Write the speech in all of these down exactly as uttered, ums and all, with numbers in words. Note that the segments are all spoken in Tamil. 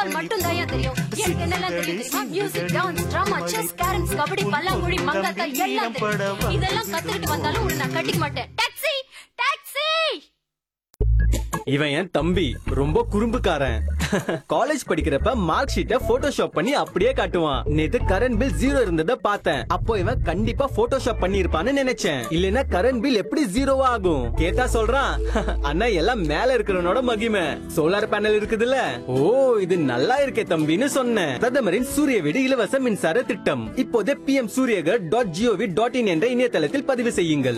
ஃபுட்பால் மட்டும் தான் தெரியும். எனக்கு என்னெல்லாம் தெரியும் தெரியுமா? Music, dance, drama, chess, carroms, kabaddi, பல்லாங்குழி, மங்காத்தா எல்லாம் தெரியும். இதெல்லாம் கத்துக்கிட்டு வந்தாலும் உன்னை நான் கட்டிக்க மாட்டேன். Taxi taxi. இவன் என் தம்பி, ரொம்ப குறும்புக்காரன். காலேஜ் படிக்கிறப்ப மார்க் ஷீட்டை போட்டோஷாப் பண்ணி அப்படியே காட்டுவான். நேத்து கரண்ட் பில் ஜீரோ இருந்ததை பார்த்தேன். அப்போ இவன் கண்டிப்பா போட்டோஷாப் பண்ணி இருப்பான்னு நினைச்சேன். இல்லனா கரண்ட் பில் எப்படி ஜீரோவா ஆகும்? கேட்டா சொல்றான், அண்ணா எல்லாம் மேல இருக்கிறவனோட மகிமை, சோலார் பேனல் இருக்குதுல்ல. ஓ, இது நல்லா இருக்கே தம்பின்னு சொன்னேன். பிரதமரின் சூரிய வீடு இலவச மின்சார திட்டம். இப்போதே B M Surya Ghar dot gov dot in என்ற இணையதளத்தில் பதிவு செய்யுங்கள்.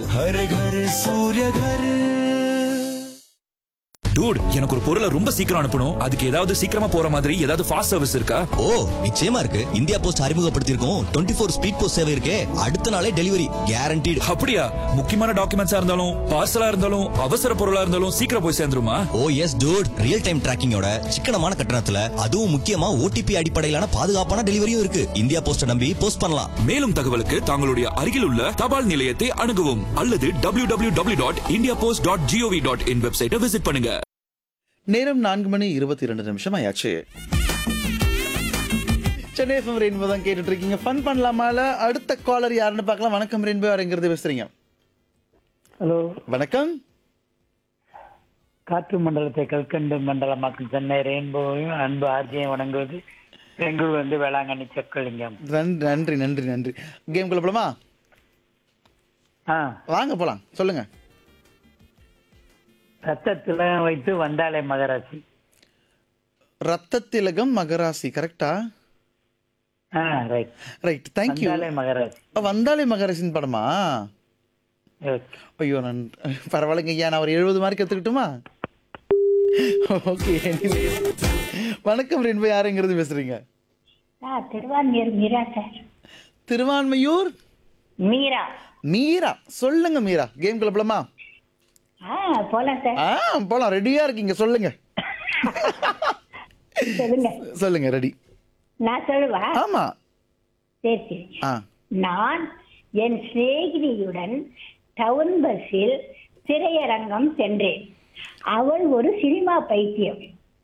டூட், எனக்கு ஒரு பொருளை ரொம்ப சீக்கிரம் அனுப்பணும். அதுக்கு ஏதாவது சீக்கிரமா போற மாதிரி ஏதாவது ஃபாஸ்ட் சர்வீஸ் இருக்கா? ஓ, நிச்சயமா இருக்கு. India post அறிமுகப்படுத்தியிருக்கோம் twenty four speed post சேவை இருக்கே. அடுத்த நாளே டெலிவரி கேரண்டீடு. அப்படியா? முக்கியமான டாக்குமெண்ட்ஸா இருந்தாலும் பார்சலா இருந்தாலும் அவசர பொருளா இருந்தாலும் சீக்கிரம் போய் சேர்ந்துருமா? ஓ எஸ் டூட், ரியல் டைம் டிராக்கிங்கோட சிக்கனமான கட்டணத்துல, அதுவும் முக்கியமா ஓடிபி அடிப்படையிலான பாதுகாப்பான டெலிவரியும் இருக்கு. இந்தியா போஸ்ட நம்பி போஸ்ட் பண்ணலாம். மேலும் தகவலுக்கு தங்களுடைய அருகில் உள்ள தபால் நிலையத்தை அணுகவும் அல்லது W W W dot India post dot gov dot in வெப்சைட்டை விசிட் பண்ணுங்க. நேரம் நான்கு மணி இருபத்தி இரண்டு நிமிஷம் ஆயாச்சு. சென்னை எஃப்எம் ரெயின்போ தான் கேட்டுட்டு இருக்கீங்க. ஃபன் பண்ணலாமால அடுத்த காலர் யாருன்னு பார்க்கலாம். வணக்கம் ரெயின்போ, யாருங்கிறது பேசுறீங்க? ஹலோ, வணக்கம். காற்று மண்டலத்தை கல்கண்டு மண்டலமாக்கும் சென்னை ரெயின்போவையும் அன்பு ஆர்ஜியும் வணங்குவது பெங்களூர் வந்து வேளாங்கண்ணி சொக்கலிங்கம். நன்றி நன்றி நன்றி. கேம் குள்ள போலாமா? ஆ, வாங்க போலாம், சொல்லுங்க. ரத்தத்துல வைத்து வந்தாலே மகராசி. ரத்த திலகம் மகராசி, கரெக்டா? ஆ, ரைட் ரைட், தேங்க்யூ. வந்தாலே மகராசி. வந்தாலே மகராசின் படமா? ஐயோ, நான் பரவாயில்லைங்க ஐயா, நான் ஒரு எழுபது மார்க் எடுத்துக்கிட்டுமா? ஓகே. வணக்கம் ரெயின்போ, யாருங்கிறது பேசுறீங்க? திருவான்மையூர் மீரா சார். திருவான்மையூர் மீரா. மீரா, சொல்லுங்க மீரா. கேம் குள்ள போலாமா? ஆ, போலாம் சார். ஆ, போலாம். ரெடியா இருக்கீங்க? சொல்லுங்க. சொல்லுங்க சொல்லுங்க. ரெடி? நான் சொல்லுவா? ஆமா. சரி சரி. ஆ. நான் என் சிநேகிதியுடன் டவுன் பஸ்ஸில் திரையரங்கம் சென்றேன். அவள் ஒரு சினிமா பைத்தியம்.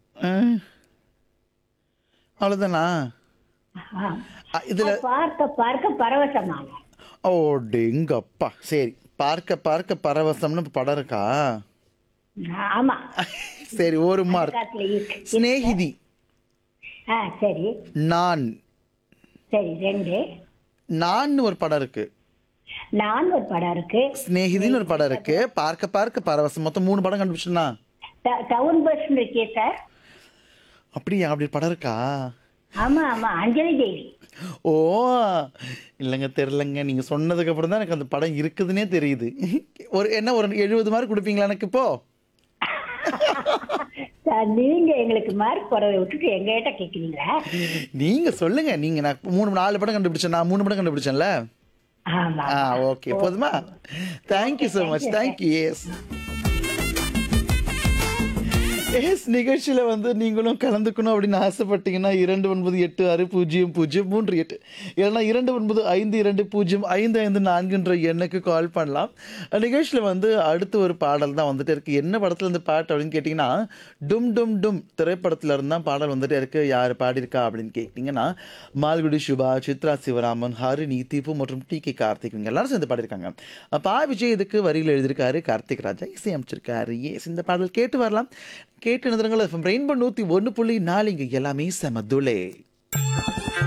அவ்வளவுதானா? இதுல பார்க்க பார்க்க பரவசமான. ஓ டேங்கப்பா. சரி, பார்க்க பார்க்க பரவசம்னு படம் இருக்கா? ஆமா. சரி, ஒரு மார்க். சிநேகிதி. ஆ, சரி. நான். சரி, ரெண்டு. நான் ஒரு படம் இருக்கு. நான் ஒரு படம் இருக்கு. சிநேகிதின்னு ஒரு படம் இருக்கு. பார்க்க பார்க்க பரவசம். மொத்தம் மூணு படம் கண்டுபிடிச்சுனா டவுன் பஸ் இருக்கே சார். அப்படியா? அப்படி படம் இருக்கா? ஆமா ஆமா, அஞ்சலி தேவி. ஓ இல்லைங்க, தெரிலங்க. நீங்கள் சொன்னதுக்கு அப்புறம் தான் எனக்கு அந்த படம் இருக்குதுன்னே தெரியுது. ஒரு என்ன ஒரு எழுபது மார்க் கொடுப்பீங்களா எனக்கு இப்போ? நீங்க எங்களுக்கு மார்க் போறதை விட்டுட்டு எங்ககிட்ட கேட்குறீங்களா? நீங்க சொல்லுங்க. நீங்க நான் மூணு நாலு படம் கண்டுபிடிச்சேன், நான் மூணு படம் கண்டுபிடிச்சேன்ல. ஆ, ஓகே, போதுமா? Thank you so much. Thank you. S S நிகழ்ச்சியில் வந்து நீங்களும் கலந்துக்கணும் அப்படின்னு ஆசைப்பட்டீங்கன்னா இரண்டு ஒன்பது எட்டு ஆறு பூஜ்ஜியம் பூஜ்ஜியம் மூன்று எட்டு இல்லைனா இரண்டு ஒன்பது ஐந்து இரண்டு பூஜ்ஜியம் ஐந்து ஐந்து நான்குன்ற எண்ணுக்கு கால் பண்ணலாம். நிகழ்ச்சியில் வந்து அடுத்து ஒரு பாடல் தான் வந்துட்டு இருக்குது. என்ன படத்தில் இருந்து பாட்டு அப்படின்னு கேட்டிங்கன்னா, டும் டும் டும் திரைப்படத்தில் இருந்தால் பாடல் வந்துட்டு இருக்குது. யார் பாடியிருக்கா அப்படின்னு கேட்டிங்கன்னா, மால்குடி சுபா, சித்ரா சிவராமன், ஹரிணி, தீபு மற்றும் டி கே கார்த்திக் இவங்க எல்லாரும் சேர்ந்து பாடியிருக்காங்க. பா விஜய் இதுக்கு வரியில் எழுதியிருக்காரு, கார்த்திக் ராஜா இசை அமைச்சிருக்காரு. ஏஸ் இந்த பாடல் கேட்டு வரலாம். கேட்டு நிறுவனங்கள் ரெயின்போ நூற்றி ஒன்று புள்ளி நாலு இங்கே எல்லாமே செமதுலே.